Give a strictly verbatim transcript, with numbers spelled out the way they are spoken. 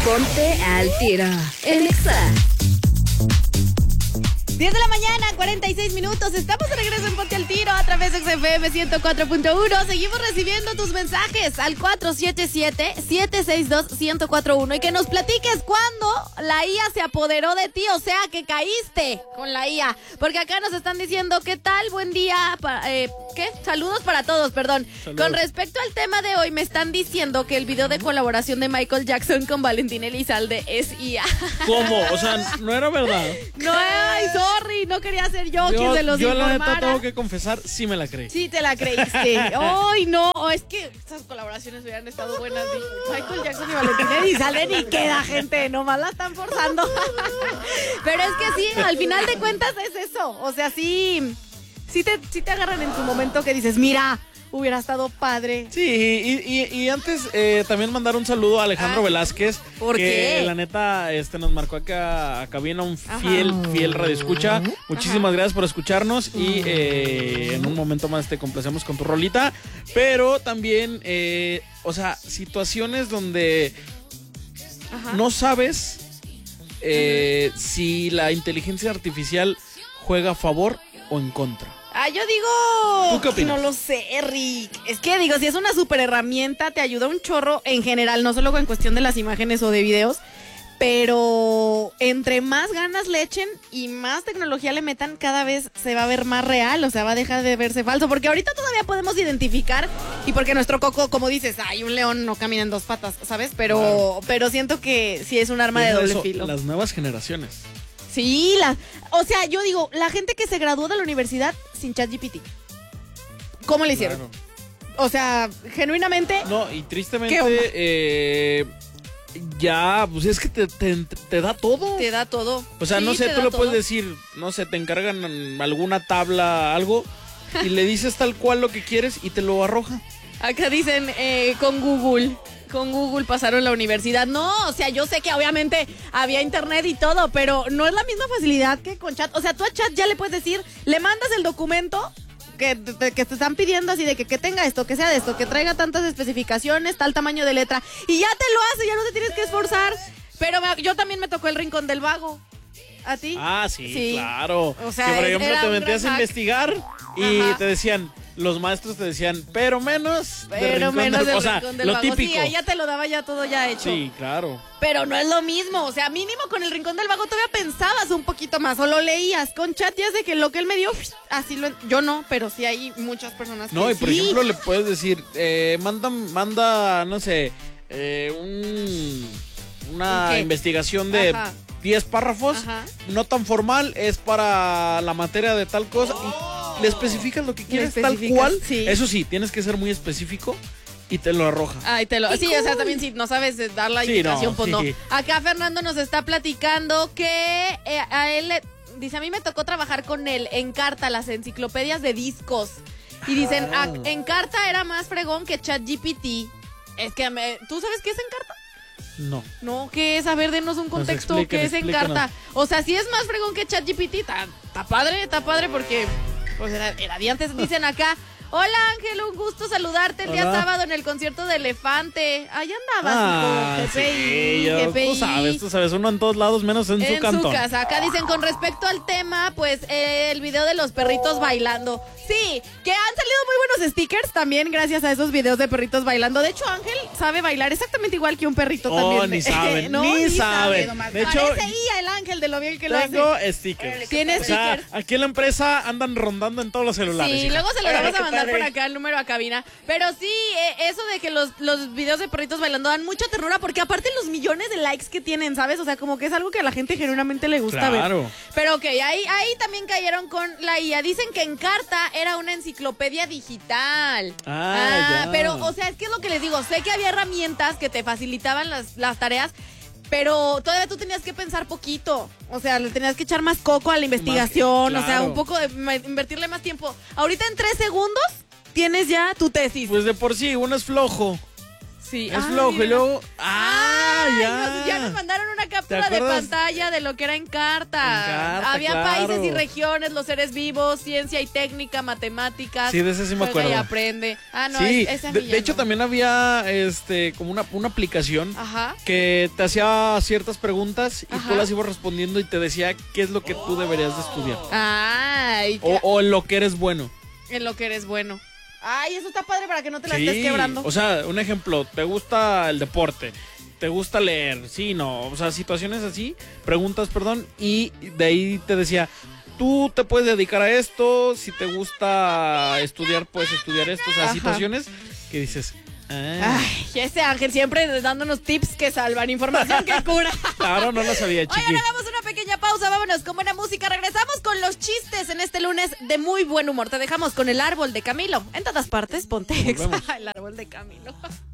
Ponte al tiro. En Exa. diez de la mañana, cuarenta y seis minutos. Estamos de regreso en Ponte al Tiro a través de X F M ciento cuatro punto uno. Seguimos recibiendo tus mensajes al cuatro siete siete, siete seis dos, uno cero cuatro uno y que nos platiques cuándo la I A se apoderó de ti, o sea, que caíste con la I A. Porque acá nos están diciendo, ¿qué tal? Buen día. Pa, eh, ¿Qué? Saludos para todos, perdón. Saludos. Con respecto al tema de hoy, me están diciendo que el video de colaboración de Michael Jackson con Valentín Elizalde es I A. ¿Cómo? O sea, no era verdad. No, ay, sorry, no quería ser yo, yo quien se los Yo informara. La neta tengo que confesar, sí me la creí. Sí te la creíste. Ay, no, es que estas colaboraciones hubieran estado buenas. Michael Jackson y Valentín Elizalde ni queda, gente, nomás la están forzando. Pero es que sí, al final de cuentas es eso. O sea, sí, sí te, sí te agarran en tu momento que dices, mira, hubiera estado padre. Sí, y, y, y antes eh, también mandar un saludo a Alejandro ah, Velázquez. ¿Por que qué? La neta este, nos marcó acá a cabina un fiel, Ajá. fiel radioescucha. Muchísimas Ajá. gracias por escucharnos y eh, en un momento más te complacemos con tu rolita. Pero también, eh, o sea, situaciones donde Ajá. no sabes eh, si la inteligencia artificial juega a favor o en contra. Ah, yo digo... ¿Tú qué opinas? No lo sé, Rick. Es que digo, si es una super herramienta, te ayuda un chorro en general, no solo en cuestión de las imágenes o de videos, pero entre más ganas le echen y más tecnología le metan, cada vez se va a ver más real, o sea, va a dejar de verse falso, porque ahorita todavía podemos identificar, y porque nuestro coco, como dices, ay, un león no camina en dos patas, ¿sabes? Pero, claro. pero siento que sí es un arma Deja de doble eso, filo. Las nuevas generaciones. Sí, la, o sea, yo digo, la gente que se graduó de la universidad sin ChatGPT, ¿cómo le hicieron? Claro. O sea, genuinamente... No, y tristemente, eh, ya, pues es que te, te, te da todo. Te da todo. O sea, sí, no sé, tú le todo. puedes decir, no sé, te encargan alguna tabla, algo, y le dices tal cual lo que quieres y te lo arroja. Acá dicen, eh, con Google... Con Google pasaron la universidad. No, o sea, yo sé que obviamente había internet y todo, pero no es la misma facilidad que con chat. O sea, tú a chat ya le puedes decir, le mandas el documento que te, que te están pidiendo así de que, que tenga esto, que sea de esto, que traiga tantas especificaciones, tal tamaño de letra. Y ya te lo hace, ya no te tienes que esforzar. Pero me, yo también me tocó el rincón del vago. ¿A ti? Ah, sí, sí. claro. O sea, que por ejemplo te metías a investigar y Ajá. te decían... Los maestros te decían, pero menos Pero menos del o sea, rincón del lo vago. típico. Sí, ya te lo daba ya todo ya hecho. Sí, claro. Pero no es lo mismo, o sea, mínimo con el rincón del vago todavía pensabas un poquito más o lo leías. Con chat ya sé que lo que él me dio, así lo... Yo no, pero sí hay muchas personas que No, y por sí. ejemplo le puedes decir, eh, manda, manda, no sé, eh, un, una ¿Qué? investigación de Ajá. diez párrafos, Ajá. no tan formal, es para la materia de tal cosa. Oh. Y le especificas lo que quieres tal cual. Sí. Eso sí, tienes que ser muy específico y te lo arroja. Ay, te lo. Sí, cool. O sea, también si no sabes dar la sí, indicación, no, pues sí. no. Acá Fernando nos está platicando que eh, a él le, dice, a mí me tocó trabajar con él en Carta, las enciclopedias de discos. Y dicen, ah. a, en Carta era más fregón que ChatGPT. Es que, me, ¿tú sabes qué es Encarta? No. No, ¿qué es? A ver, denos un contexto. Expliquen, ¿Qué es explíquenos. Encarta? O sea, si es más fregón que ChatGPT, está padre, está padre porque pues era, era de antes. Dicen acá, hola Ángel, un gusto saludarte el día Hola. sábado en el concierto de Elefante. Ahí andabas, Ah, hijo. G P I, sí, yo, G P I. Tú sabes, tú sabes, uno en todos lados menos en, en su cantón. En su casa. Acá dicen, con respecto al tema, pues eh, el video de los perritos bailando. Sí, que han salido muy buenos stickers también gracias a esos videos de perritos bailando. De hecho, Ángel sabe bailar exactamente igual que un perrito oh, también. Ni saben, no, ni, ni saben. sabe. De hecho, parece Ia el Ángel de lo bien que lo hace. Tengo stickers. Tiene o sea, stickers. aquí en la empresa andan rondando en todos los celulares. Sí, hija. luego se los Ay, vamos a mandar padre. por acá el número a cabina. Pero sí, eh, eso de que los, los videos de perritos bailando dan mucha ternura, porque aparte los millones de likes que tienen, ¿sabes? O sea, como que es algo que a la gente genuinamente le gusta claro. ver. Pero ok, ahí, ahí también cayeron con la I A. Dicen que Encarta era una enciclopedia digital. Ah, ya. Pero, o sea, es que es lo que les digo. Sé que había herramientas que te facilitaban las, las tareas, pero todavía tú tenías que pensar poquito. O sea, le tenías que echar más coco a la investigación. Más, claro. O sea, un poco de invertirle más tiempo. Ahorita en tres segundos tienes ya tu tesis. Pues de por sí, uno es flojo. Sí. Es Ay, flojo mira. y luego... ¡Ah! Ay, ya. Nos, ya nos mandaron una captura de pantalla de lo que era Encarta. Encarta, Había claro. países y regiones, los seres vivos, ciencia y técnica, matemáticas. Sí, de ese sí me Juega acuerdo. y aprende. Ah, no, sí, es, ese a de, mí de ya hecho no. también había este como una, una aplicación Ajá. que te hacía ciertas preguntas y Ajá. tú las ibas respondiendo y te decía qué es lo que tú deberías de estudiar. Ay, O, o en lo que eres bueno. en lo que eres bueno. Ay, eso está padre para que no te la Sí, estés quebrando. o sea, un ejemplo, ¿te gusta el deporte? ¿Te gusta leer? Sí, no, o sea, situaciones así, preguntas, perdón, y de ahí te decía, tú te puedes dedicar a esto, si te gusta estudiar, puedes estudiar esto, o sea, Ajá. situaciones que dices, ah, Ay, ese Ángel siempre dándonos tips que salvan, información que cura. claro, no lo sabía, chiqui. Oigan, hagamos una pequeña pausa, vámonos con buena música. Regresamos con los chistes en este lunes de muy buen humor. Te dejamos con el árbol de Camilo. En todas partes, ponte Volvemos. Exa, el árbol de Camilo.